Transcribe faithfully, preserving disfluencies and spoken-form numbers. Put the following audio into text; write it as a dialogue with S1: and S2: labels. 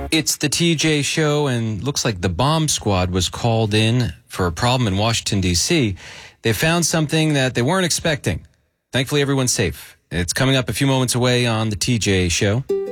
S1: It's the T J Show, and looks like the bomb squad was called in for a problem in Washington, D C They found something that they weren't expecting. Thankfully, everyone's safe. It's coming up a few moments away on the T J Show.